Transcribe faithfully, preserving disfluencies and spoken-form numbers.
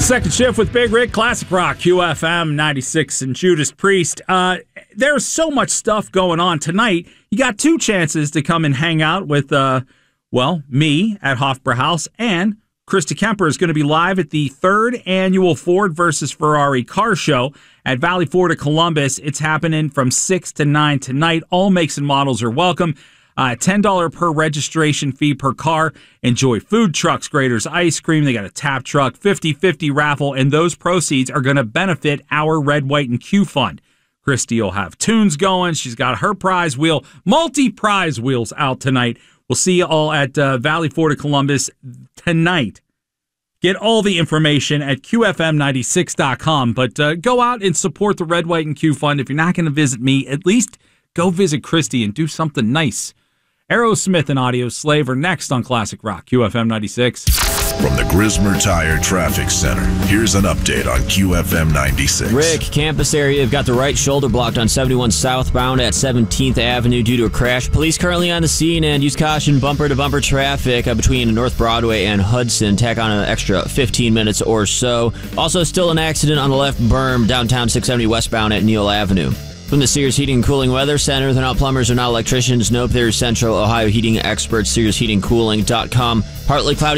Second shift with Big Rick, Classic Rock, Q F M ninety-six, and Judas Priest. Uh, there's so much stuff going on tonight. You got two chances to come and hang out with, uh, well, me at Hofbrauhaus, and Krista Kemper is going to be live at the third annual Ford versus Ferrari car show at Valley Ford of Columbus. It's happening from six to nine tonight. All makes and models are welcome. Uh, ten dollars per registration fee per car. Enjoy food trucks, Grader's ice cream. They got a tap truck, fifty-fifty raffle, and those proceeds are going to benefit our Red, White, and Q Fund. Christy will have tunes going. She's got her prize wheel, multi-prize wheels out tonight. We'll see you all at uh, Valley Ford of Columbus tonight. Get all the information at Q F M ninety-six dot com. But uh, go out and support the Red, White, and Q Fund. If you're not going to visit me, at least go visit Christy and do something nice. Aerosmith and Audio Slave are next on Classic Rock, Q F M ninety-six. From the Grismer Tire Traffic Center, here's an update on Q F M ninety-six. Rick, campus area have got the right shoulder blocked on seventy-one southbound at seventeenth Avenue due to a crash. Police currently on the scene and use caution bumper-to-bumper traffic uh, between North Broadway and Hudson. Tack on an extra fifteen minutes or so. Also, still an accident on the left berm downtown six seventy westbound at Neal Avenue. From the Sears Heating and Cooling Weather Center, they're not plumbers or not electricians. Nope, they're Central Ohio heating experts, Sears Heating Cooling dot com. Partly cloudy